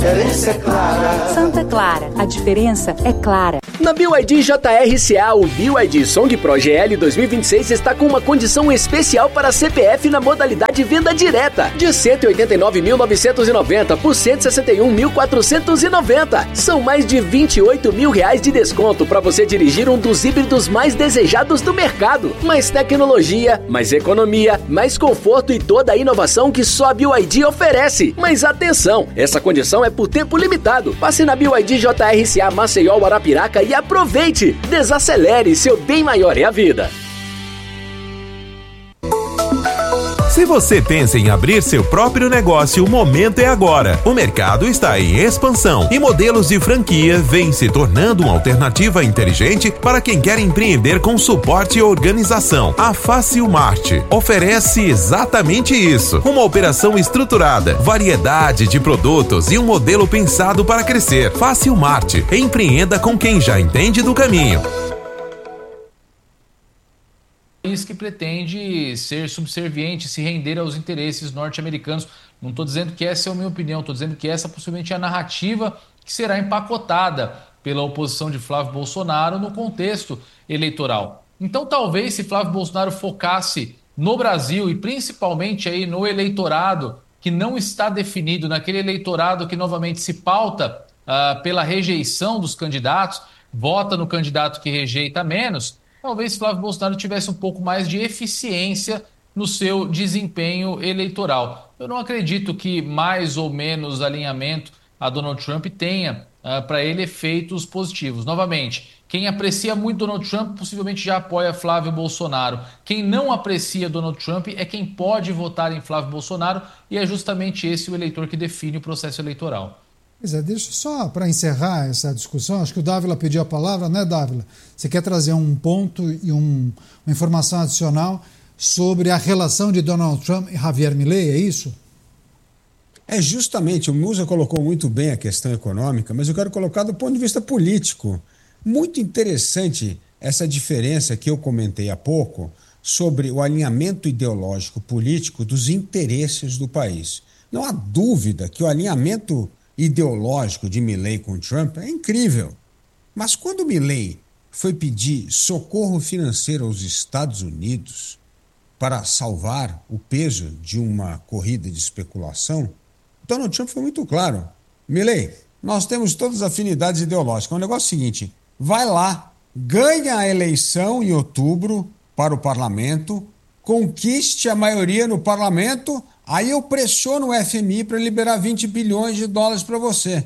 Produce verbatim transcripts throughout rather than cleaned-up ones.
diferença é clara. Santa Clara, a diferença é clara. Na B Y D J R C A, o B Y D Song Pro G L dois mil e vinte e seis está com uma condição especial para C P F na modalidade venda direta, de cento e oitenta e nove mil novecentos e noventa por cento e sessenta e um mil quatrocentos e noventa. São mais de vinte e oito mil reais de desconto para você dirigir um dos híbridos mais desejados do mercado. Mais tecnologia, mais economia, mais conforto e toda a inovação que só a B Y D oferece. Mas atenção, essa condição é por tempo limitado. Passe na B Y D J R C A Maceió, Arapiraca e aproveite! Desacelere, seu bem maior é a vida. Se você pensa em abrir seu próprio negócio, o momento é agora. O mercado está em expansão e modelos de franquia vêm se tornando uma alternativa inteligente para quem quer empreender com suporte e organização. A Facilmart oferece exatamente isso. Uma operação estruturada, variedade de produtos e um modelo pensado para crescer. Facilmart. Empreenda com quem já entende do caminho. Que pretende ser subserviente, se render aos interesses norte-americanos. Não estou dizendo que essa é a minha opinião, estou dizendo que essa possivelmente é a narrativa que será empacotada pela oposição de Flávio Bolsonaro no contexto eleitoral. Então, talvez, se Flávio Bolsonaro focasse no Brasil e principalmente aí no eleitorado que não está definido, naquele eleitorado que novamente se pauta uh, pela rejeição dos candidatos, vota no candidato que rejeita menos, talvez Flávio Bolsonaro tivesse um pouco mais de eficiência no seu desempenho eleitoral. Eu não acredito que mais ou menos alinhamento a Donald Trump tenha uh, para ele efeitos positivos. Novamente, quem aprecia muito Donald Trump possivelmente já apoia Flávio Bolsonaro. Quem não aprecia Donald Trump é quem pode votar em Flávio Bolsonaro e é justamente esse o eleitor que define o processo eleitoral. Pois é, deixa só para encerrar essa discussão, acho que o Dávila pediu a palavra, né, Dávila? Você quer trazer um ponto e um, uma informação adicional sobre a relação de Donald Trump e Javier Milei, é isso? É justamente, o Musa colocou muito bem a questão econômica, mas eu quero colocar do ponto de vista político. Muito interessante essa diferença que eu comentei há pouco sobre o alinhamento ideológico político dos interesses do país. Não há dúvida que o alinhamento ideológico de Milei com Trump é incrível. Mas quando Milei foi pedir socorro financeiro aos Estados Unidos para salvar o peso de uma corrida de especulação, Donald Trump foi muito claro. Milei, nós temos todas as afinidades ideológicas. O negócio é o seguinte, vai lá, ganha a eleição em outubro para o parlamento, conquiste a maioria no parlamento, aí eu pressiono o F M I para liberar vinte bilhões de dólares para você.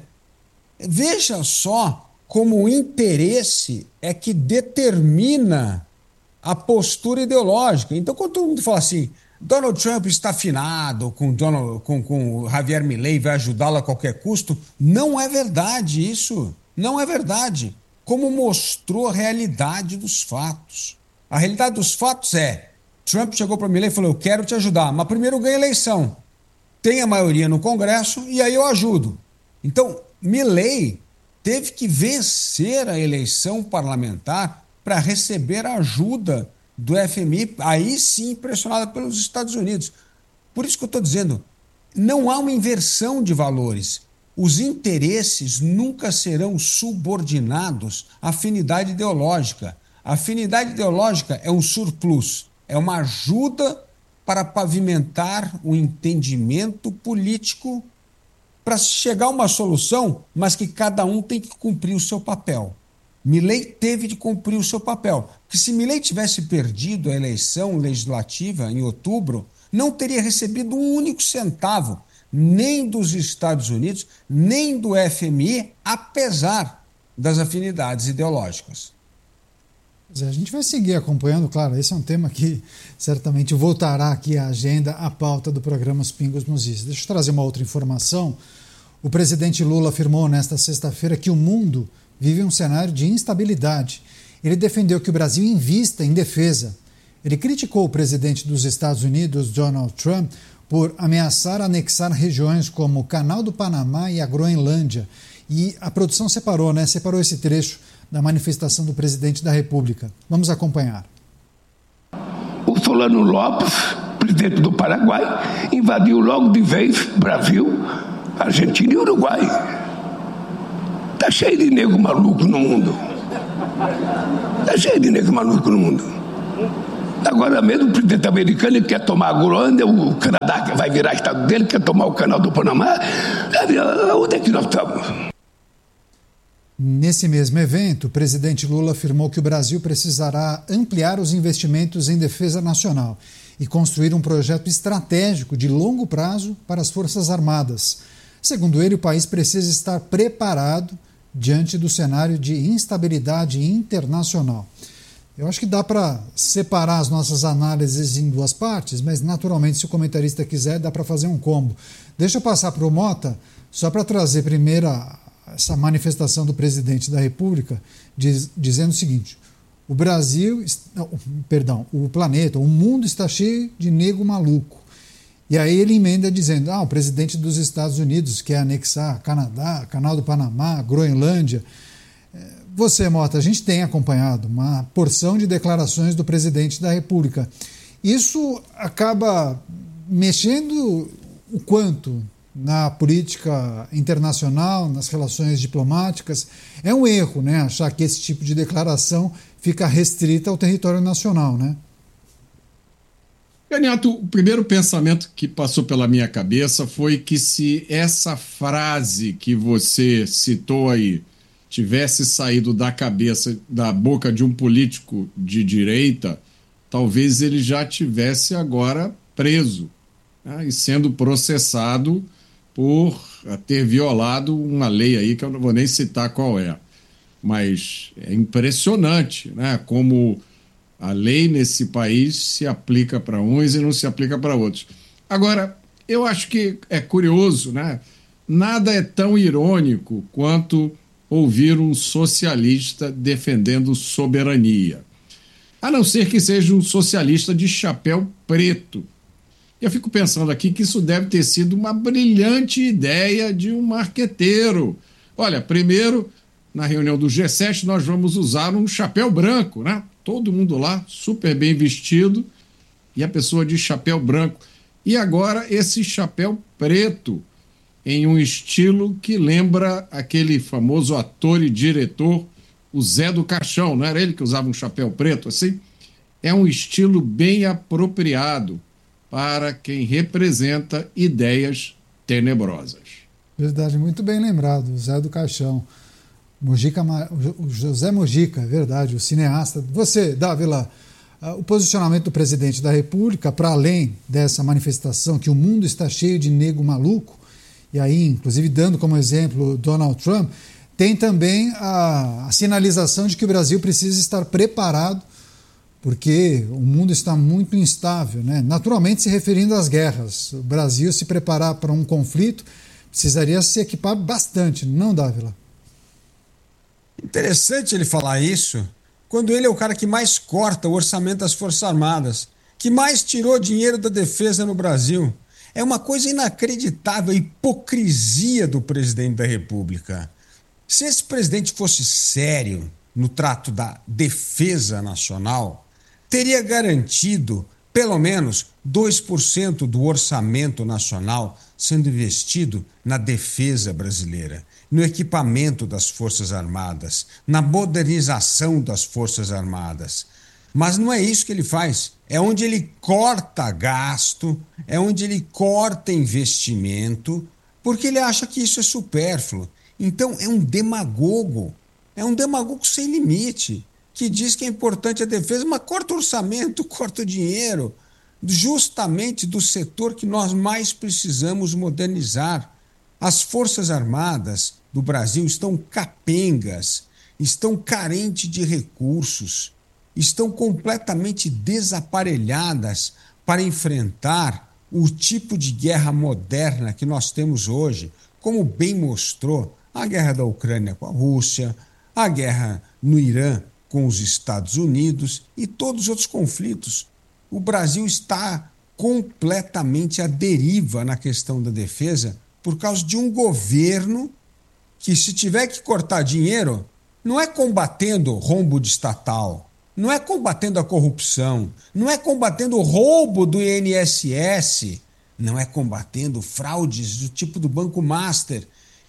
Veja só como o interesse é que determina a postura ideológica. Então, quando todo mundo fala assim, Donald Trump está afinado com, Donald, com, com Javier Milei, vai ajudá-lo a qualquer custo, não é verdade isso. Não é verdade. Como mostrou a realidade dos fatos. A realidade dos fatos é, Trump chegou para Milei e falou, eu quero te ajudar, mas primeiro ganha a eleição. Tem a maioria no Congresso e aí eu ajudo. Então, Milei teve que vencer a eleição parlamentar para receber a ajuda do F M I, aí sim pressionada pelos Estados Unidos. Por isso que eu estou dizendo, não há uma inversão de valores. Os interesses nunca serão subordinados à afinidade ideológica. A afinidade ideológica é um surplus. É uma ajuda para pavimentar o entendimento político para chegar a uma solução, mas que cada um tem que cumprir o seu papel. Milei teve de cumprir o seu papel. Porque se Milei tivesse perdido a eleição legislativa em outubro, não teria recebido um único centavo, nem dos Estados Unidos, nem do F M I, apesar das afinidades ideológicas. A gente vai seguir acompanhando, claro, esse é um tema que certamente voltará aqui à agenda, à pauta do programa Os Pingos nos Is. Deixa eu trazer uma outra informação. O presidente Lula afirmou nesta sexta-feira que o mundo vive um cenário de instabilidade. Ele defendeu que o Brasil invista em defesa. Ele criticou o presidente dos Estados Unidos, Donald Trump, por ameaçar anexar regiões como o Canal do Panamá e a Groenlândia. E a produção separou, né? Separou esse trecho da manifestação do presidente da República. Vamos acompanhar. O Solano Lopes, presidente do Paraguai, invadiu logo de vez Brasil, Argentina e Uruguai. Está cheio de nego maluco no mundo. Está cheio de nego maluco no mundo. Agora mesmo o presidente americano ele quer tomar a Groenlândia, o Canadá que vai virar estado dele, quer tomar o canal do Panamá. Onde é que nós estamos? Nesse mesmo evento, o presidente Lula afirmou que o Brasil precisará ampliar os investimentos em defesa nacional e construir um projeto estratégico de longo prazo para as Forças Armadas. Segundo ele, o país precisa estar preparado diante do cenário de instabilidade internacional. Eu acho que dá para separar as nossas análises em duas partes, mas naturalmente, se o comentarista quiser, dá para fazer um combo. Deixa eu passar para o Mota, só para trazer primeiro a, essa manifestação do presidente da República, diz, dizendo o seguinte: o Brasil, não, perdão, o planeta, o mundo está cheio de nego maluco. E aí ele emenda dizendo, ah, o presidente dos Estados Unidos quer anexar Canadá, Canal do Panamá, Groenlândia. Você, Mota, a gente tem acompanhado uma porção de declarações do presidente da República. Isso acaba mexendo o quanto na política internacional, nas relações diplomáticas? É um erro, né, achar que esse tipo de declaração fica restrita ao território nacional, né? Ganiato, o primeiro pensamento que passou pela minha cabeça foi que se essa frase que você citou aí tivesse saído da cabeça, da boca de um político de direita, talvez ele já tivesse agora preso, né, e sendo processado por ter violado uma lei aí que eu não vou nem citar qual é. Mas é impressionante, né, como a lei nesse país se aplica para uns e não se aplica para outros. Agora, eu acho que é curioso, né? Nada é tão irônico quanto ouvir um socialista defendendo soberania. A não ser que seja um socialista de chapéu preto. Eu fico pensando aqui que isso deve ter sido uma brilhante ideia de um marqueteiro. Olha, primeiro, na reunião do G sete, nós vamos usar um chapéu branco, né? Todo mundo lá, super bem vestido, e a pessoa de chapéu branco. E agora esse chapéu preto, em um estilo que lembra aquele famoso ator e diretor, o Zé do Caixão, não era ele que usava um chapéu preto assim? É um estilo bem apropriado para quem representa ideias tenebrosas. Verdade, muito bem lembrado, o Zé do Caixão. Mojica, o José Mojica, é verdade, o cineasta. Você, Dávila, o posicionamento do presidente da República, para além dessa manifestação que o mundo está cheio de nego maluco, e aí, inclusive, dando como exemplo Donald Trump, tem também a, a sinalização de que o Brasil precisa estar preparado, porque o mundo está muito instável, né? Naturalmente, se referindo às guerras. O Brasil se preparar para um conflito precisaria se equipar bastante, não, Dávila? Interessante ele falar isso, quando ele é o cara que mais corta o orçamento das Forças Armadas, que mais tirou dinheiro da defesa no Brasil. É uma coisa inacreditável a hipocrisia do presidente da República. Se esse presidente fosse sério no trato da defesa nacional, teria garantido pelo menos dois por cento do orçamento nacional sendo investido na defesa brasileira, no equipamento das Forças Armadas, na modernização das Forças Armadas. Mas não é isso que ele faz. É onde ele corta gasto, é onde ele corta investimento, porque ele acha que isso é supérfluo. Então é um demagogo, é um demagogo sem limite, que diz que é importante a defesa, mas corta o orçamento, corta o dinheiro, justamente do setor que nós mais precisamos modernizar. As Forças Armadas do Brasil estão capengas, estão carentes de recursos, estão completamente desaparelhadas para enfrentar o tipo de guerra moderna que nós temos hoje, como bem mostrou a guerra da Ucrânia com a Rússia, a guerra no Irã com os Estados Unidos e todos os outros conflitos. O Brasil está completamente à deriva na questão da defesa por causa de um governo que, se tiver que cortar dinheiro, não é combatendo rombo de estatal, não é combatendo a corrupção, não é combatendo o roubo do I N S S, não é combatendo fraudes do tipo do Banco Master,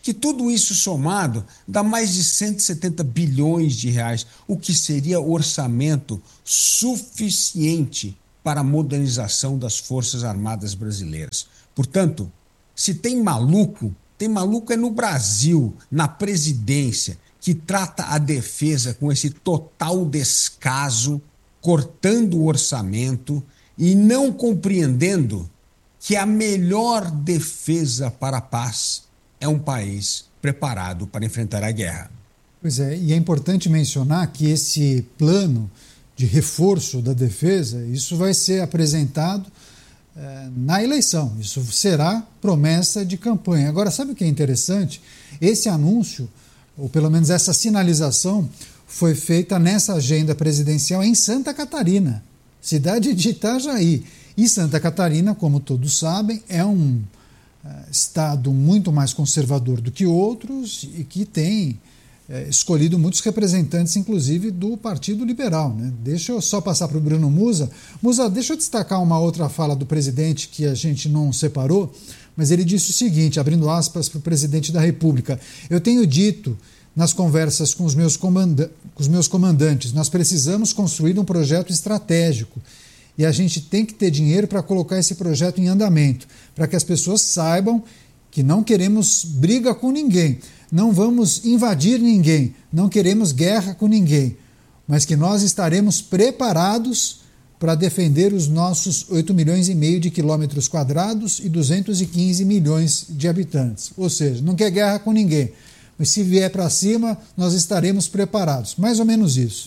que tudo isso somado dá mais de cento e setenta bilhões de reais, o que seria orçamento suficiente para a modernização das Forças Armadas brasileiras. Portanto, se tem maluco, tem maluco é no Brasil, na presidência, que trata a defesa com esse total descaso, cortando o orçamento e não compreendendo que a melhor defesa para a paz é um país preparado para enfrentar a guerra. Pois é, e é importante mencionar que esse plano de reforço da defesa, isso vai ser apresentado eh, na eleição, isso será promessa de campanha. Agora, sabe o que é interessante? Esse anúncio, ou pelo menos essa sinalização, foi feita nessa agenda presidencial em Santa Catarina, cidade de Itajaí. E Santa Catarina, como todos sabem, é um uh, estado muito mais conservador do que outros e que tem uh, escolhido muitos representantes, inclusive, do Partido Liberal, né? Deixa eu só passar para o Bruno Musa. Musa, deixa eu destacar uma outra fala do presidente que a gente não separou, mas ele disse o seguinte, abrindo aspas para o presidente da República: eu tenho dito nas conversas com os meus, comanda- com os meus comandantes, nós precisamos construir um projeto estratégico. E a gente tem que ter dinheiro para colocar esse projeto em andamento, para que as pessoas saibam que não queremos briga com ninguém, não vamos invadir ninguém, não queremos guerra com ninguém, mas que nós estaremos preparados para defender os nossos oito milhões e meio de quilômetros quadrados e duzentos e quinze milhões de habitantes. Ou seja, não quer guerra com ninguém, mas se vier para cima, nós estaremos preparados. Mais ou menos isso.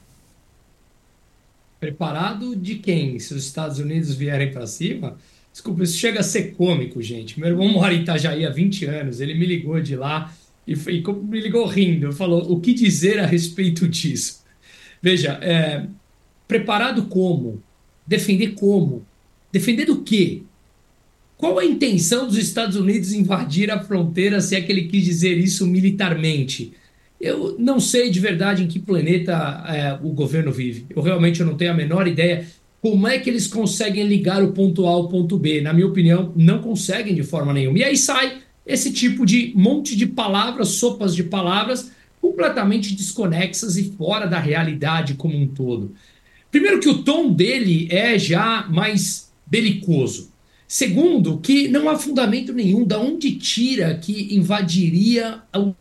Preparado de quem? Se os Estados Unidos vierem para cima? Desculpa, isso chega a ser cômico, gente. Meu irmão mora em Itajaí há vinte anos, ele me ligou de lá e, foi, e me ligou rindo, falou: o que dizer a respeito disso? Veja, é, preparado como? Defender como? Defender do quê? Qual a intenção dos Estados Unidos em invadir a fronteira, se é que ele quis dizer isso militarmente? Eu não sei de verdade em que planeta é, o governo vive. Eu realmente não tenho a menor ideia como é que eles conseguem ligar o ponto A ao ponto B. Na minha opinião, não conseguem de forma nenhuma. E aí sai esse tipo de monte de palavras, sopas de palavras, completamente desconexas e fora da realidade como um todo. Primeiro que o tom dele é já mais belicoso. Segundo, que não há fundamento nenhum. Da onde tira que invadiria o...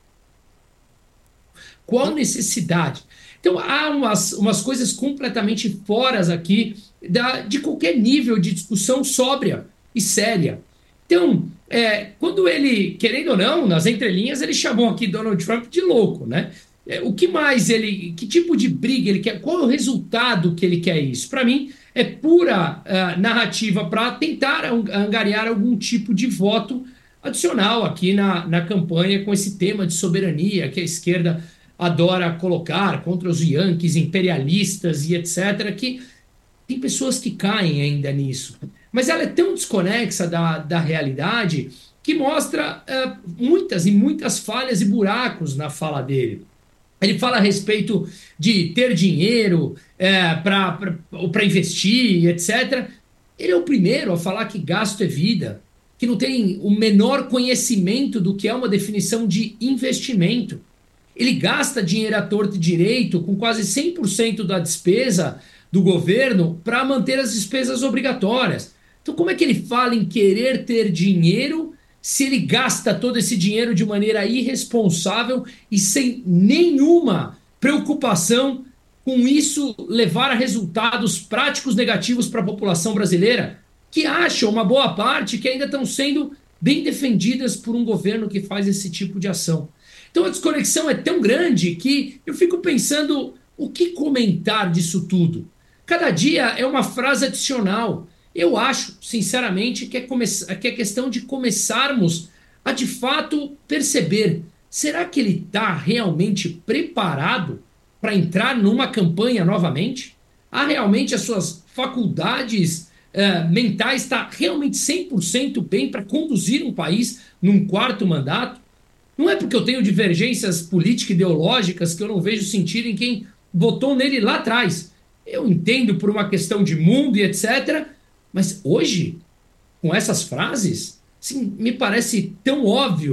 Qual necessidade? Então, há umas, umas coisas completamente fora aqui da, de qualquer nível de discussão sóbria e séria. Então, é, quando ele, querendo ou não, nas entrelinhas, ele chamou aqui Donald Trump de louco, né? É, o que mais ele, que tipo de briga ele quer, qual é o resultado que ele quer isso? Para mim, é pura uh, narrativa para tentar angariar algum tipo de voto adicional aqui na, na campanha com esse tema de soberania que a esquerda adora colocar contra os Yankees imperialistas e etcétera, que tem pessoas que caem ainda nisso. Mas ela é tão desconexa da, da realidade que mostra uh, muitas e muitas falhas e buracos na fala dele. Ele fala a respeito de ter dinheiro é, para investir, etcétera. Ele é o primeiro a falar que gasto é vida, que não tem o menor conhecimento do que é uma definição de investimento. Ele gasta dinheiro à torta e direito, com quase cem por cento da despesa do governo, para manter as despesas obrigatórias. Então, como é que ele fala em querer ter dinheiro se ele gasta todo esse dinheiro de maneira irresponsável e sem nenhuma preocupação com isso levar a resultados práticos negativos para a população brasileira, que acha uma boa parte que ainda estão sendo bem defendidas por um governo que faz esse tipo de ação? Então a desconexão é tão grande que eu fico pensando o que comentar disso tudo. Cada dia é uma frase adicional. Eu acho, sinceramente, que é, come- que é questão de começarmos a, de fato, perceber. Será que ele está realmente preparado para entrar numa campanha novamente? Há realmente as suas faculdades eh, mentais, está realmente cem por cento bem para conduzir um país num quarto mandato? Não é porque eu tenho divergências político-ideológicas que eu não vejo sentido em quem votou nele lá atrás. Eu entendo por uma questão de mundo e etcétera, mas hoje, com essas frases, assim, me parece tão óbvio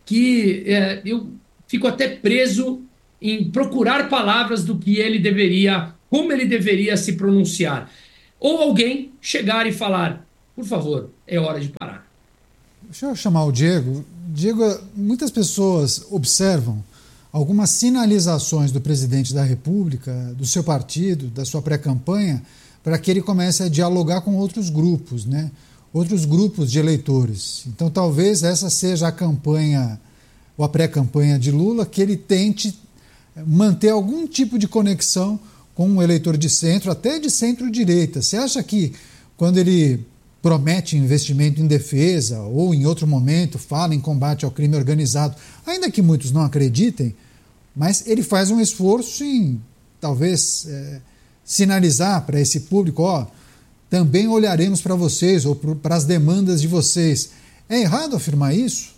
que é, eu fico até preso em procurar palavras do que ele deveria, como ele deveria se pronunciar. Ou alguém chegar e falar, por favor, é hora de parar. Deixa eu chamar o Diego. Diego, muitas pessoas observam algumas sinalizações do presidente da República, do seu partido, da sua pré-campanha, para que ele comece a dialogar com outros grupos, né? Outros grupos de eleitores. Então, talvez essa seja a campanha, ou a pré-campanha de Lula, que ele tente manter algum tipo de conexão com um eleitor de centro, até de centro-direita. Você acha que quando ele promete investimento em defesa ou em outro momento fala em combate ao crime organizado, ainda que muitos não acreditem, mas ele faz um esforço em talvez é, sinalizar para esse público, ó, também olharemos para vocês ou para as demandas de vocês. É errado afirmar isso?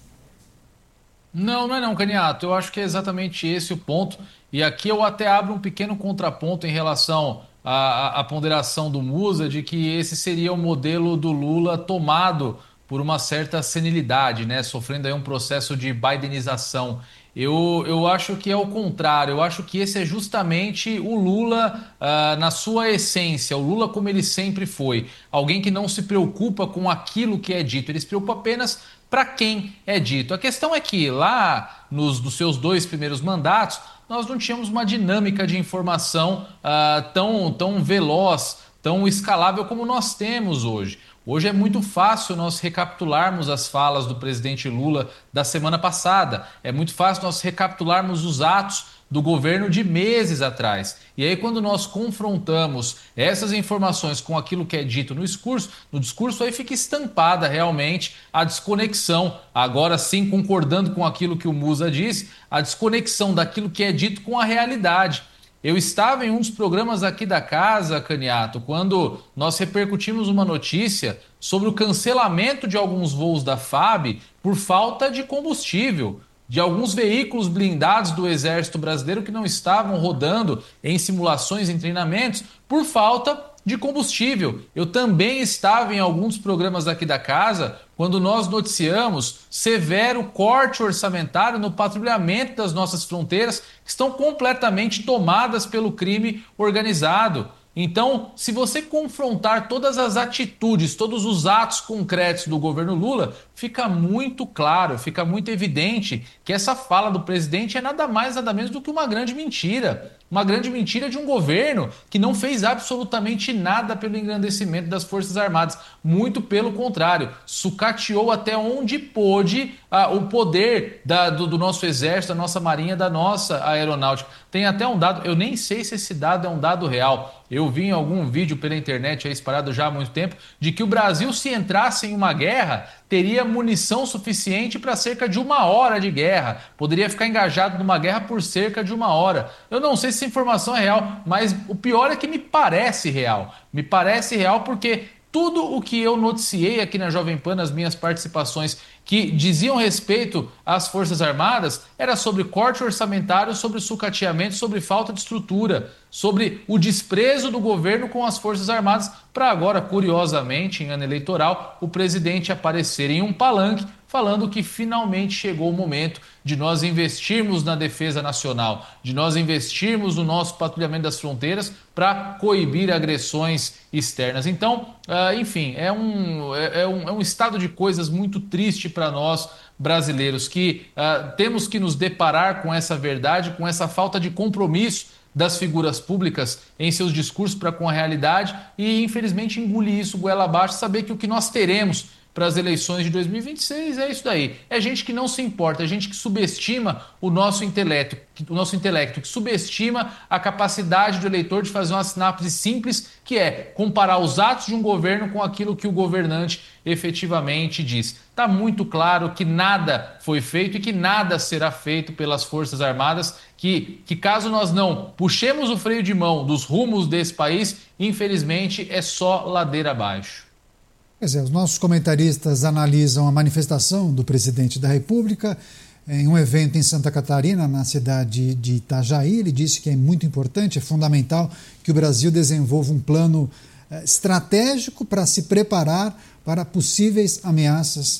Não, não é não, Caniato. Eu acho que é exatamente esse o ponto. E aqui eu até abro um pequeno contraponto em relação à, à ponderação do Musa de que esse seria o modelo do Lula tomado por uma certa senilidade, né? Sofrendo aí um processo de bidenização. Eu, eu acho que é o contrário. Eu acho que esse é justamente o Lula uh, na sua essência, o Lula como ele sempre foi. Alguém que não se preocupa com aquilo que é dito, ele se preocupa apenas para quem é dito. A questão é que lá nos, nos seus dois primeiros mandatos, nós não tínhamos uma dinâmica de informação uh, tão, tão veloz, tão escalável como nós temos hoje. Hoje é muito fácil nós recapitularmos as falas do presidente Lula da semana passada. É muito fácil nós recapitularmos os atos do governo de meses atrás. E aí, quando nós confrontamos essas informações com aquilo que é dito no discurso, no discurso aí fica estampada realmente a desconexão. Agora sim, concordando com aquilo que o Musa disse, a desconexão daquilo que é dito com a realidade. Eu estava em um dos programas aqui da casa, Caniato, quando nós repercutimos uma notícia sobre o cancelamento de alguns voos da F A B por falta de combustível, de alguns veículos blindados do Exército Brasileiro que não estavam rodando em simulações, em treinamentos, por falta de combustível. Eu também estava em alguns programas aqui da casa quando nós noticiamos severo corte orçamentário no patrulhamento das nossas fronteiras, que estão completamente tomadas pelo crime organizado. Então, se você confrontar todas as atitudes, todos os atos concretos do governo Lula, fica muito claro, fica muito evidente que essa fala do presidente é nada mais, nada menos do que uma grande mentira. Uma grande mentira de um governo que não fez absolutamente nada pelo engrandecimento das Forças Armadas. Muito pelo contrário, sucateou até onde pôde ah, o poder da, do, do nosso Exército, da nossa Marinha, da nossa Aeronáutica. Tem até um dado, eu nem sei se esse dado é um dado real. Eu vi em algum vídeo pela internet, aí espalhado já há muito tempo, de que o Brasil, se entrasse em uma guerra, teria munição suficiente para cerca de uma hora de guerra. Poderia ficar engajado numa guerra por cerca de uma hora. Eu não sei se essa informação é real, mas o pior é que me parece real. Me parece real porque tudo o que eu noticiei aqui na Jovem Pan, nas minhas participações, que diziam respeito às Forças Armadas, era sobre corte orçamentário, sobre sucateamento, sobre falta de estrutura, sobre o desprezo do governo com as Forças Armadas, para agora, curiosamente, em ano eleitoral, o presidente aparecer em um palanque falando que finalmente chegou o momento de nós investirmos na defesa nacional, de nós investirmos no nosso patrulhamento das fronteiras para coibir agressões externas. Então, uh, enfim, é um, é, é, um, é um estado de coisas muito triste para nós brasileiros, que uh, temos que nos deparar com essa verdade, com essa falta de compromisso das figuras públicas em seus discursos para com a realidade e, infelizmente, engolir isso goela abaixo, saber que o que nós teremos para as eleições de dois mil e vinte e seis é isso daí. É gente que não se importa, é gente que subestima o nosso intelecto, o nosso intelecto, que subestima a capacidade do eleitor de fazer uma sinapse simples, que é comparar os atos de um governo com aquilo que o governante efetivamente diz. Está muito claro que nada foi feito e que nada será feito pelas Forças Armadas, que, que caso nós não puxemos o freio de mão dos rumos desse país, infelizmente é só ladeira abaixo. Quer dizer, os nossos comentaristas analisam a manifestação do presidente da República em um evento em Santa Catarina, na cidade de Itajaí. Ele disse que é muito importante, é fundamental que o Brasil desenvolva um plano estratégico para se preparar para possíveis ameaças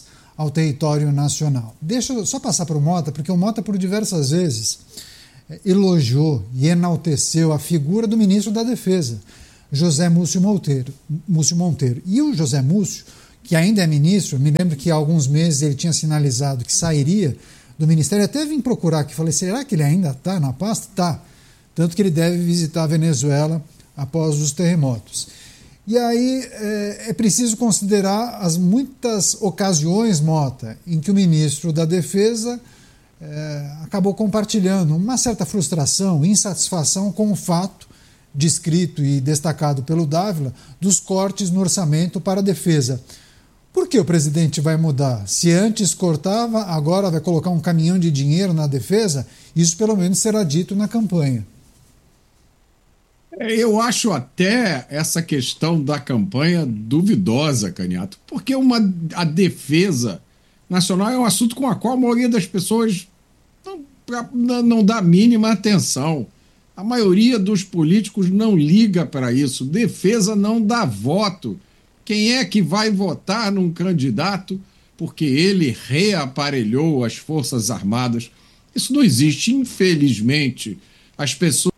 ao território nacional. Deixa eu só passar para o Mota, porque o Mota por diversas vezes elogiou e enalteceu a figura do ministro da Defesa, José Múcio Monteiro. Múcio Monteiro. E o José Múcio, que ainda é ministro, me lembro que há alguns meses ele tinha sinalizado que sairia do ministério, até vim procurar aqui, falei, será que ele ainda está na pasta? Está. Tanto que ele deve visitar a Venezuela após os terremotos. E aí é, é preciso considerar as muitas ocasiões, Mota, em que o ministro da Defesa é, acabou compartilhando uma certa frustração, insatisfação com o fato descrito e destacado pelo Dávila dos cortes no orçamento para a defesa. Por que o presidente vai mudar? Se antes cortava, agora vai colocar um caminhão de dinheiro na defesa? Isso pelo menos será dito na campanha. Eu acho até essa questão da campanha duvidosa, Caniato, porque uma, a defesa nacional é um assunto com o qual a maioria das pessoas não, não dá a mínima atenção. A maioria dos políticos não liga para isso. Defesa não dá voto. Quem é que vai votar num candidato porque ele reaparelhou as Forças Armadas? Isso não existe, infelizmente. As pessoas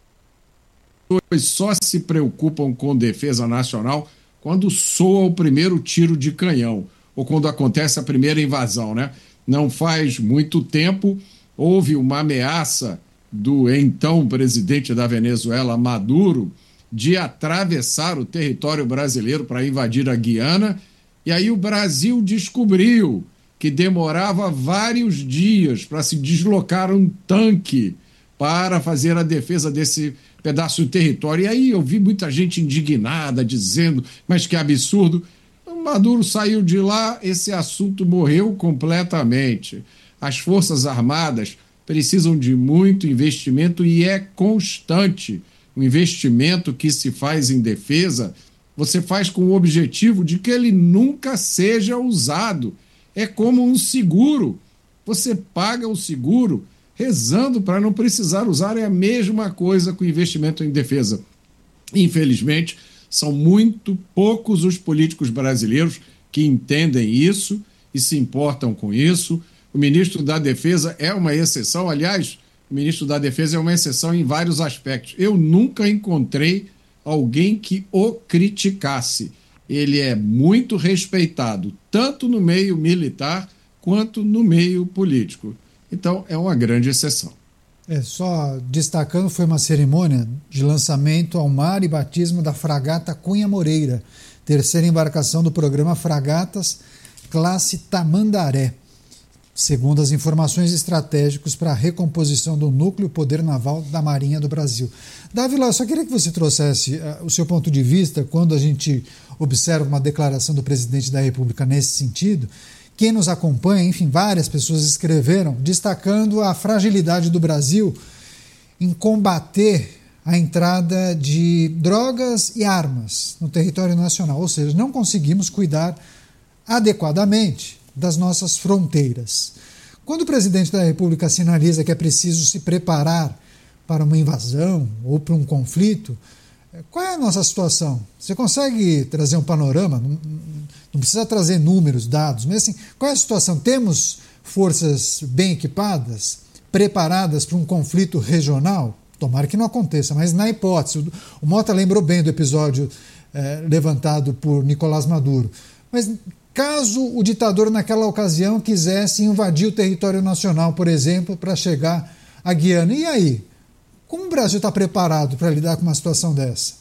só se preocupam com defesa nacional quando soa o primeiro tiro de canhão ou quando acontece a primeira invasão, né? Não faz muito tempo houve uma ameaça do então presidente da Venezuela, Maduro, de atravessar o território brasileiro para invadir a Guiana, e aí o Brasil descobriu que demorava vários dias para se deslocar um tanque para fazer a defesa desse pedaço de território. E aí eu vi muita gente indignada, dizendo, mas que absurdo. O Maduro saiu de lá, esse assunto morreu completamente. As Forças Armadas precisam de muito investimento e é constante. O investimento que se faz em defesa, você faz com o objetivo de que ele nunca seja usado. É como um seguro. Você paga o seguro rezando para não precisar usar. É a mesma coisa com o investimento em defesa. Infelizmente, são muito poucos os políticos brasileiros que entendem isso e se importam com isso. O ministro da Defesa é uma exceção. Aliás, o ministro da Defesa é uma exceção em vários aspectos. Eu nunca encontrei alguém que o criticasse. Ele é muito respeitado, tanto no meio militar quanto no meio político. Então, é uma grande exceção. É, só destacando, foi uma cerimônia de lançamento ao mar e batismo da fragata Cunha Moreira, terceira embarcação do programa Fragatas, classe Tamandaré, segundo as informações estratégicas para a recomposição do núcleo poder naval da Marinha do Brasil. Dávila, eu só queria que você trouxesse uh, o seu ponto de vista quando a gente observa uma declaração do presidente da República nesse sentido. Quem nos acompanha, enfim, várias pessoas escreveram, destacando a fragilidade do Brasil em combater a entrada de drogas e armas no território nacional, ou seja, não conseguimos cuidar adequadamente das nossas fronteiras. Quando o presidente da República sinaliza que é preciso se preparar para uma invasão ou para um conflito, qual é a nossa situação? Você consegue trazer um panorama? Não, não precisa trazer números, dados, mas assim, qual é a situação? Temos forças bem equipadas, preparadas para um conflito regional? Tomara que não aconteça, mas na hipótese, o Mota lembrou bem do episódio eh, levantado por Nicolás Maduro, mas caso o ditador naquela ocasião quisesse invadir o território nacional, por exemplo, para chegar à Guiana, e aí? Como o Brasil está preparado para lidar com uma situação dessa?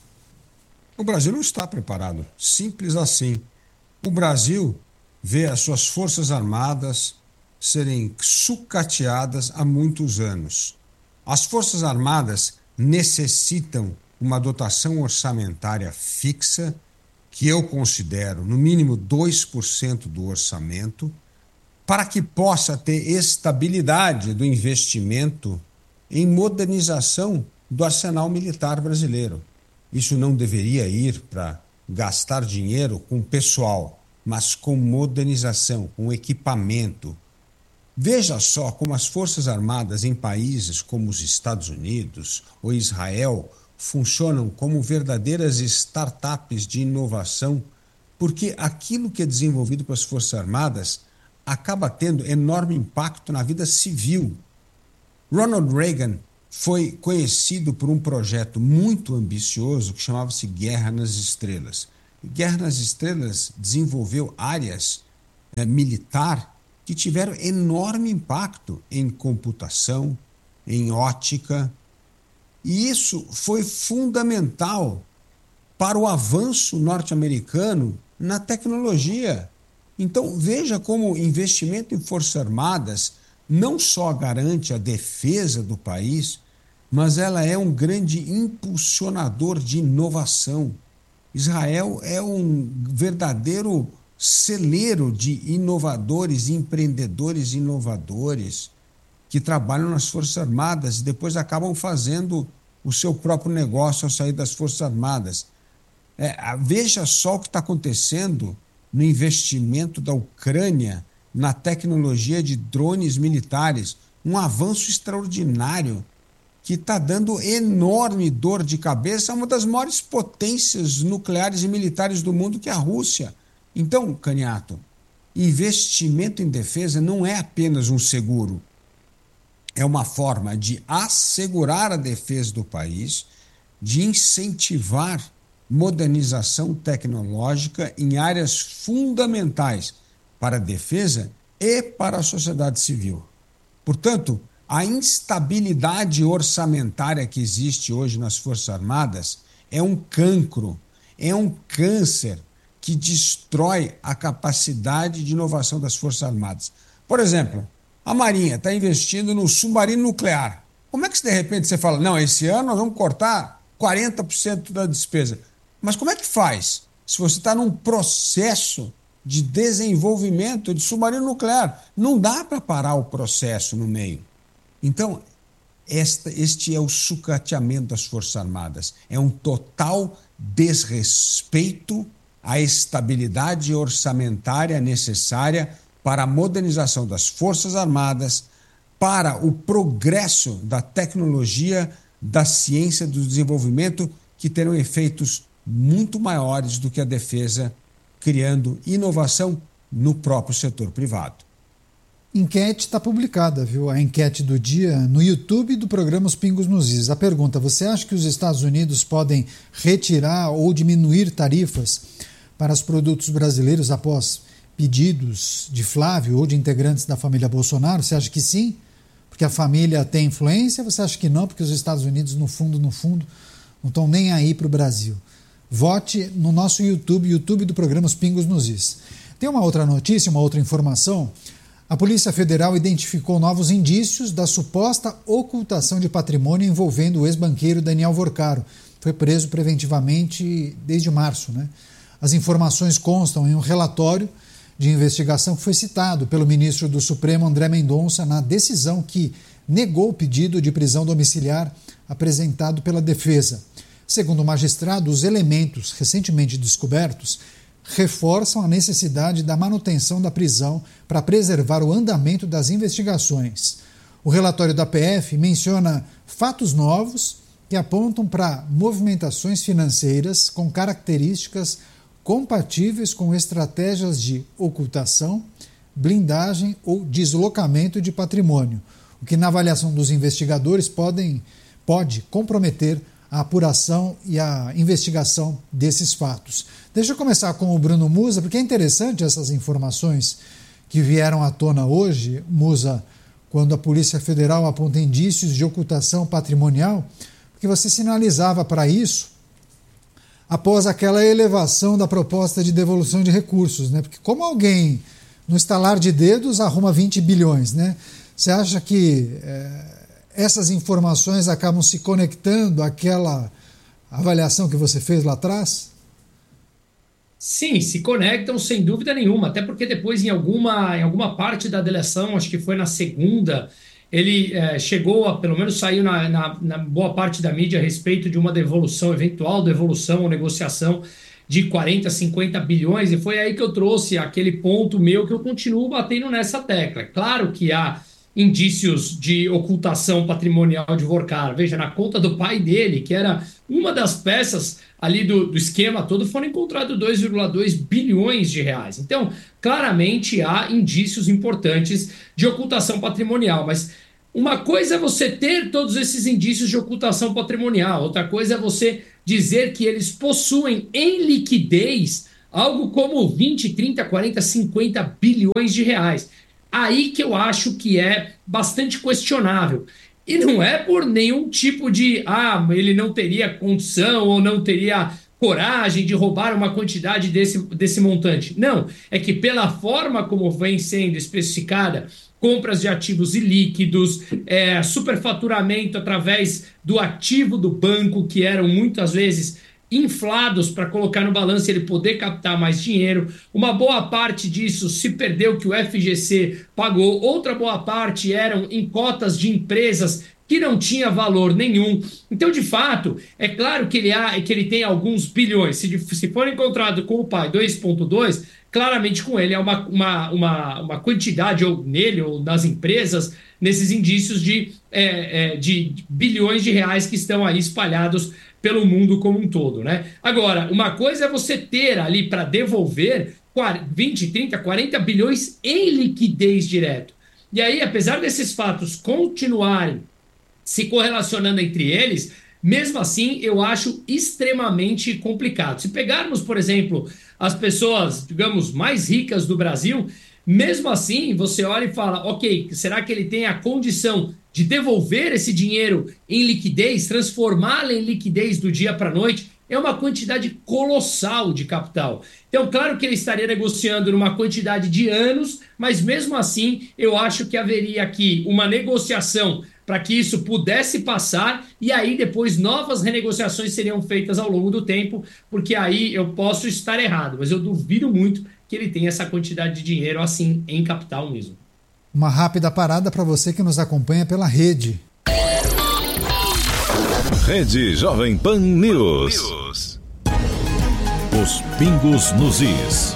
O Brasil não está preparado. Simples assim. O Brasil vê as suas forças armadas serem sucateadas há muitos anos. As forças armadas necessitam uma dotação orçamentária fixa, que eu considero no mínimo dois por cento do orçamento, para que possa ter estabilidade do investimento em modernização do arsenal militar brasileiro. Isso não deveria ir para gastar dinheiro com pessoal, mas com modernização, com equipamento. Veja só como as Forças Armadas em países como os Estados Unidos ou Israel funcionam como verdadeiras startups de inovação, porque aquilo que é desenvolvido pelas Forças Armadas acaba tendo enorme impacto na vida civil. Ronald Reagan foi conhecido por um projeto muito ambicioso que chamava-se Guerra nas Estrelas. Guerra nas Estrelas desenvolveu áreas é, militar que tiveram enorme impacto em computação, em ótica, e isso foi fundamental para o avanço norte-americano na tecnologia. Então, veja como o investimento em Forças Armadas não só garante a defesa do país, mas ela é um grande impulsionador de inovação. Israel é um verdadeiro celeiro de inovadores, empreendedores inovadores que trabalham nas Forças Armadas e depois acabam fazendo o seu próprio negócio ao sair das Forças Armadas. É, veja só o que está acontecendo no investimento da Ucrânia na tecnologia de drones militares, um avanço extraordinário que está dando enorme dor de cabeça a uma das maiores potências nucleares e militares do mundo, que é a Rússia. Então, Caniato, investimento em defesa não é apenas um seguro, é uma forma de assegurar a defesa do país, de incentivar modernização tecnológica em áreas fundamentais para a defesa e para a sociedade civil. Portanto, a instabilidade orçamentária que existe hoje nas Forças Armadas é um cancro, é um câncer que destrói a capacidade de inovação das Forças Armadas. Por exemplo, a Marinha está investindo no submarino nuclear. Como é que, se de repente, você fala, não, esse ano nós vamos cortar quarenta por cento da despesa? Mas como é que faz se você está num processo de desenvolvimento de submarino nuclear? Não dá para parar o processo no meio. Então, esta, este é o sucateamento das Forças Armadas. É um total desrespeito à estabilidade orçamentária necessária para a modernização das Forças Armadas, para o progresso da tecnologia, da ciência, do desenvolvimento, que terão efeitos muito maiores do que a defesa, criando inovação no próprio setor privado. Enquete está publicada, viu? A enquete do dia no YouTube do programa Os Pingos nos Is. A pergunta: você acha que os Estados Unidos podem retirar ou diminuir tarifas para os produtos brasileiros após pedidos de Flávio ou de integrantes da família Bolsonaro? Você acha que sim, porque a família tem influência? Você acha que não, porque os Estados Unidos, no fundo, no fundo, não estão nem aí para o Brasil? Vote no nosso YouTube, YouTube do programa Os Pingos nos Is. Tem uma outra notícia, uma outra informação. A Polícia Federal identificou novos indícios da suposta ocultação de patrimônio envolvendo o ex-banqueiro Daniel Vorcaro. Foi preso preventivamente desde março, né? As informações constam em um relatório de investigação que foi citado pelo ministro do Supremo, André Mendonça, na decisão que negou o pedido de prisão domiciliar apresentado pela defesa. Segundo o magistrado, os elementos recentemente descobertos reforçam a necessidade da manutenção da prisão para preservar o andamento das investigações. O relatório da P F menciona fatos novos que apontam para movimentações financeiras com características compatíveis com estratégias de ocultação, blindagem ou deslocamento de patrimônio, o que, na avaliação dos investigadores, podem, pode comprometer a apuração e a investigação desses fatos. Deixa eu começar com o Bruno Musa, porque é interessante essas informações que vieram à tona hoje, Musa, quando a Polícia Federal aponta indícios de ocultação patrimonial, porque você sinalizava para isso após aquela elevação da proposta de devolução de recursos, né? Porque como alguém, no estalar de dedos, arruma vinte bilhões, né? Você acha que é, essas informações acabam se conectando àquela avaliação que você fez lá atrás? Sim, se conectam sem dúvida nenhuma, até porque depois em alguma, em alguma parte da delação, acho que foi na segunda, ele é, chegou a, pelo menos saiu na, na, na boa parte da mídia a respeito de uma devolução, eventual devolução ou negociação de quarenta, cinquenta bilhões, e foi aí que eu trouxe aquele ponto meu que eu continuo batendo nessa tecla. Claro que há indícios de ocultação patrimonial de Vorkar. Veja, na conta do pai dele, que era uma das peças ali do, do esquema todo, foram encontrados dois vírgula dois bilhões de reais. Então, claramente há indícios importantes de ocultação patrimonial, mas uma coisa é você ter todos esses indícios de ocultação patrimonial, outra coisa é você dizer que eles possuem em liquidez algo como vinte, trinta, quarenta, cinquenta bilhões de reais. Aí que eu acho que é bastante questionável. E não é por nenhum tipo de, ah, ele não teria condição ou não teria coragem de roubar uma quantidade desse, desse montante. Não, é que pela forma como vem sendo especificada, compras de ativos ilíquidos, é, superfaturamento através do ativo do banco, que eram muitas vezes inflados para colocar no balanço e ele poder captar mais dinheiro. Uma boa parte disso se perdeu, que o F G C pagou. Outra boa parte eram em cotas de empresas que não tinha valor nenhum. Então, de fato, é claro que ele, há, que ele tem alguns bilhões. Se, se for encontrado com o pai dois vírgula dois, claramente com ele é uma, uma, uma, uma quantidade, ou nele, ou nas empresas, nesses indícios de, é, é, de bilhões de reais que estão aí espalhados pelo mundo como um todo, né? Agora, uma coisa é você ter ali para devolver vinte, trinta, quarenta bilhões em liquidez direto. E aí, apesar desses fatos continuarem se correlacionando entre eles, mesmo assim, eu acho extremamente complicado. Se pegarmos, por exemplo, as pessoas, digamos, mais ricas do Brasil, mesmo assim, você olha e fala, ok, será que ele tem a condição de devolver esse dinheiro em liquidez, transformá-lo em liquidez do dia para a noite? É uma quantidade colossal de capital. Então, claro que ele estaria negociando numa quantidade de anos, mas mesmo assim, eu acho que haveria aqui uma negociação para que isso pudesse passar, e aí depois novas renegociações seriam feitas ao longo do tempo, porque aí eu posso estar errado, mas eu duvido muito que ele tenha essa quantidade de dinheiro assim em capital mesmo. Uma rápida parada para você que nos acompanha pela rede. Rede Jovem Pan News. Os pingos nos is.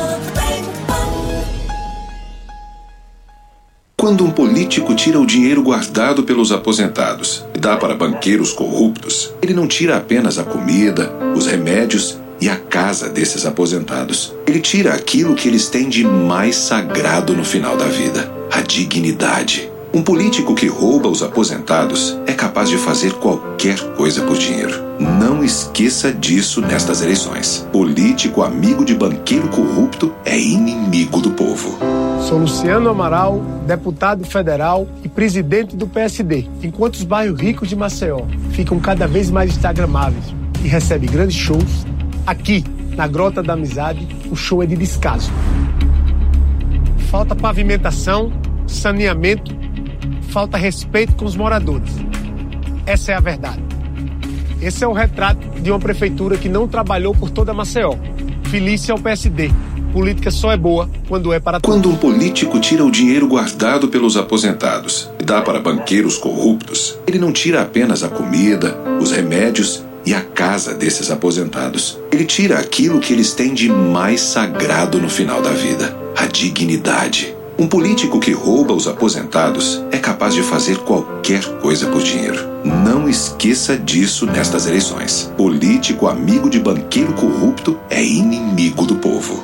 Quando um político tira o dinheiro guardado pelos aposentados e dá para banqueiros corruptos, ele não tira apenas a comida, os remédios e a casa desses aposentados. Ele tira aquilo que eles têm de mais sagrado no final da vida: a dignidade. Um político que rouba os aposentados é capaz de fazer qualquer coisa por dinheiro. Não esqueça disso nestas eleições. Político amigo de banqueiro corrupto é inimigo do povo. Sou Luciano Amaral, deputado federal e presidente do P S D. Enquanto os bairros ricos de Maceió ficam cada vez mais instagramáveis e recebem grandes shows, aqui, na Grota da Amizade, o show é de descaso. Falta pavimentação, saneamento, falta respeito com os moradores. Essa é a verdade. Esse é o retrato de uma prefeitura que não trabalhou por toda Maceió. Felícia ao P S D. Política só é boa quando é para... Quando um político tira o dinheiro guardado pelos aposentados e dá para banqueiros corruptos, ele não tira apenas a comida, os remédios e a casa desses aposentados. Ele tira aquilo que eles têm de mais sagrado no final da vida: a dignidade. Um político que rouba os aposentados é capaz de fazer qualquer coisa por dinheiro. Não esqueça disso nestas eleições. Político amigo de banqueiro corrupto é inimigo do povo.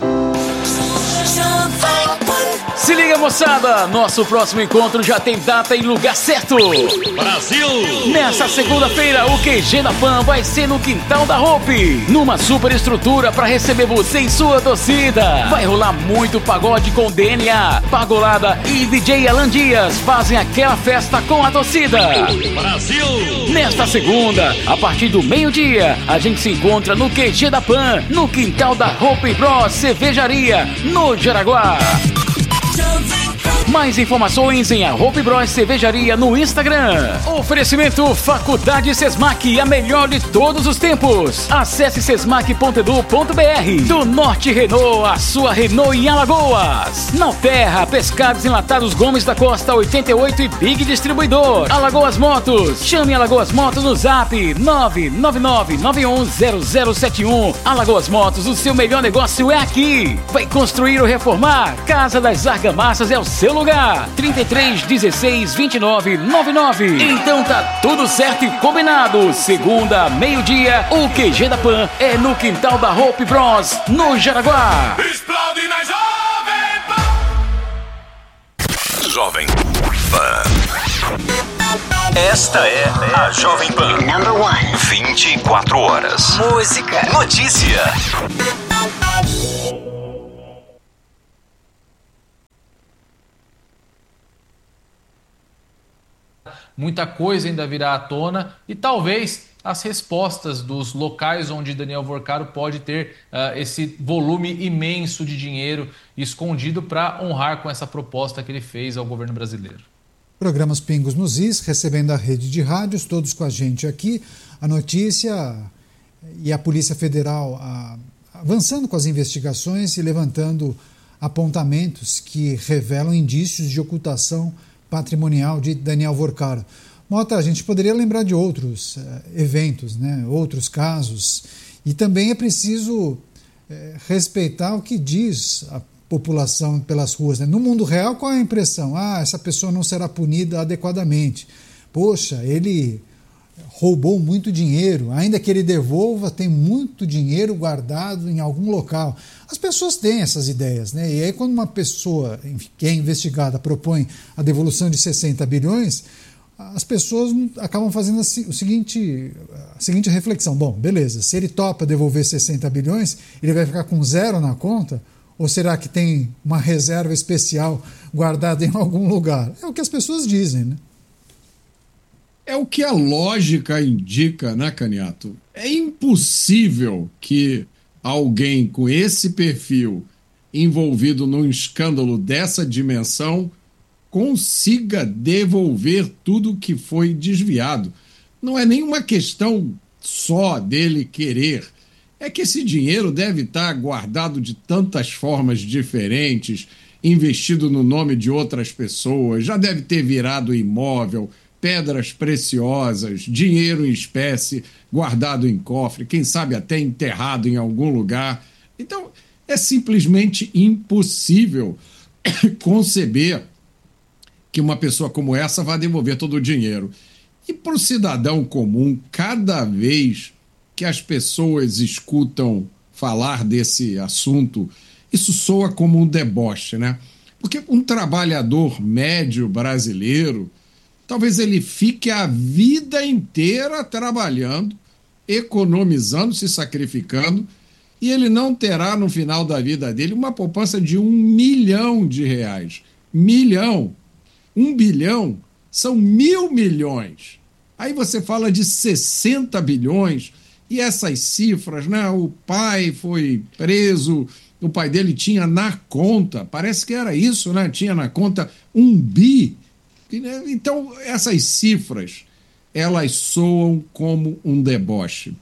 Se liga, moçada! Nosso próximo encontro já tem data e lugar certo. Brasil! Nessa segunda-feira, o Q G da Pan vai ser no quintal da Hope, numa super estrutura para receber você e sua torcida. Vai rolar muito pagode com D N A, Pagolada e D J Alan Dias fazem aquela festa com a torcida. Brasil! Nesta segunda, a partir do meio-dia, a gente se encontra no Q G da Pan, no quintal da Hope Bros Cervejaria, no Jaraguá. Mais informações em Hope Bros Cervejaria no Instagram. Oferecimento Faculdade Sesmac, a melhor de todos os tempos. Acesse sesmac ponto edu ponto br. Do Norte Renault, a sua Renault em Alagoas. Na Terra, Pescados Enlatados Gomes da Costa oitenta e oito e Big Distribuidor. Alagoas Motos. Chame Alagoas Motos no zap nove nove nove nove um zero zero sete um. Alagoas Motos, o seu melhor negócio é aqui. Vai construir ou reformar? Casa das Argamassas é o seu seu lugar. trinta e três, dezesseis, vinte e nove, noventa e nove. Então tá tudo certo e combinado. Segunda, meio-dia, o Q G da Pan é no quintal da Hope Bros, no Jaraguá. Explode na Jovem Pan. Jovem Pan. Esta é a Jovem Pan. Number one. vinte e quatro horas. Música. Notícia. Muita coisa ainda virá à tona e talvez as respostas dos locais onde Daniel Vorcaro pode ter uh, esse volume imenso de dinheiro escondido para honrar com essa proposta que ele fez ao governo brasileiro. Programas Pingos nos Is, recebendo a rede de rádios, todos com a gente aqui. A notícia e a Polícia Federal a, avançando com as investigações e levantando apontamentos que revelam indícios de ocultação patrimonial de Daniel Vorcaro. Mota, a gente poderia lembrar de outros uh, eventos, né, outros casos, e também é preciso uh, respeitar o que diz a população pelas ruas, né? No mundo real, qual é a impressão? Ah, essa pessoa não será punida adequadamente. Poxa, ele roubou muito dinheiro, ainda que ele devolva, tem muito dinheiro guardado em algum local. As pessoas têm essas ideias, né? E aí quando uma pessoa que é investigada propõe a devolução de sessenta bilhões, as pessoas acabam fazendo o seguinte, a seguinte reflexão. Bom, beleza, se ele topa devolver sessenta bilhões, ele vai ficar com zero na conta? Ou será que tem uma reserva especial guardada em algum lugar? É o que as pessoas dizem, né? É o que a lógica indica, né, Caniato? É impossível que alguém com esse perfil envolvido num escândalo dessa dimensão consiga devolver tudo que foi desviado. Não é nenhuma questão só dele querer. É que esse dinheiro deve estar guardado de tantas formas diferentes, investido no nome de outras pessoas, já deve ter virado imóvel, pedras preciosas, dinheiro em espécie, guardado em cofre, quem sabe até enterrado em algum lugar. Então, é simplesmente impossível conceber que uma pessoa como essa vá devolver todo o dinheiro. E para o cidadão comum, cada vez que as pessoas escutam falar desse assunto, isso soa como um deboche, né? Porque um trabalhador médio brasileiro, talvez ele fique a vida inteira trabalhando, economizando, se sacrificando, e ele não terá no final da vida dele uma poupança de um milhão de reais. Milhão. Um bilhão são mil milhões. Aí você fala de sessenta bilhões, e essas cifras, né? O pai foi preso, o pai dele tinha na conta, parece que era isso, né? Tinha na conta um bi. Então, essas cifras, elas soam como um deboche.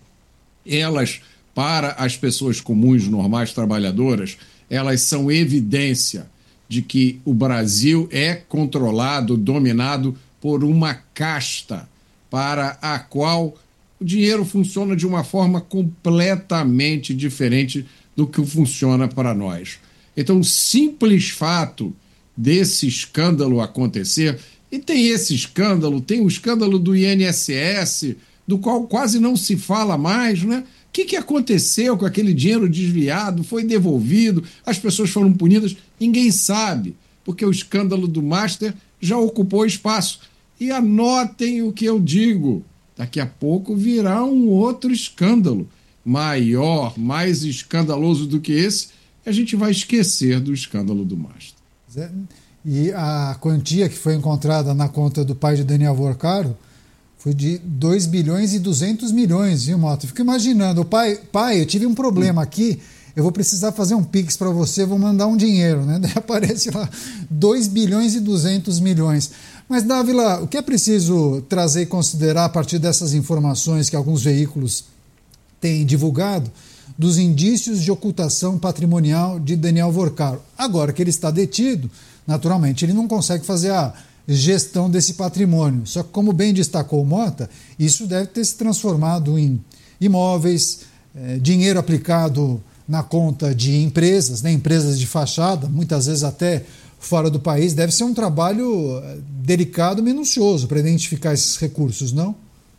Elas, para as pessoas comuns, normais, trabalhadoras, elas são evidência de que o Brasil é controlado, dominado por uma casta para a qual o dinheiro funciona de uma forma completamente diferente do que funciona para nós. Então, o simples fato desse escândalo acontecer, e tem esse escândalo, tem o escândalo do I N S S, do qual quase não se fala mais, né? O que, que aconteceu com aquele dinheiro desviado? Foi devolvido? As pessoas foram punidas? Ninguém sabe, porque o escândalo do Master já ocupou espaço. E anotem o que eu digo, daqui a pouco virá um outro escândalo, maior, mais escandaloso do que esse, e a gente vai esquecer do escândalo do Master. E a quantia que foi encontrada na conta do pai de Daniel Vorcaro foi de dois bilhões e duzentos milhões, viu, Mota? Fico imaginando, o pai, pai, eu tive um problema aqui, eu vou precisar fazer um pix para você, vou mandar um dinheiro, né? Daí aparece lá dois bilhões e duzentos milhões. Mas, Dávila, o que é preciso trazer e considerar a partir dessas informações que alguns veículos têm divulgado dos indícios de ocultação patrimonial de Daniel Vorcaro? Agora que ele está detido, naturalmente, ele não consegue fazer a gestão desse patrimônio. Só que, como bem destacou o Mota, isso deve ter se transformado em imóveis, eh, dinheiro aplicado na conta de empresas, né, empresas de fachada, muitas vezes até fora do país. Deve ser um trabalho delicado, minucioso para identificar esses recursos, não?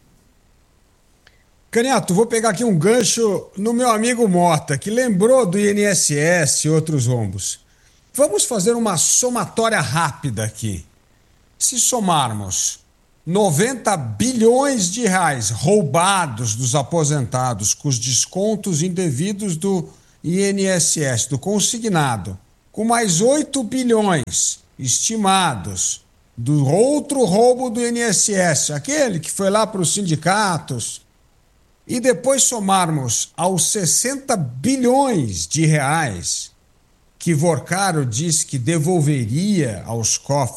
Canhoto, vou pegar aqui um gancho no meu amigo Mota, que lembrou do I N S S e outros rombos. Vamos fazer uma somatória rápida aqui. Se somarmos noventa bilhões de reais roubados dos aposentados com os descontos indevidos do I N S S, do consignado, com mais oito bilhões estimados do outro roubo do I N S S, aquele que foi lá para os sindicatos, e depois somarmos aos sessenta bilhões de reais que Vorcaro disse que devolveria aos cofres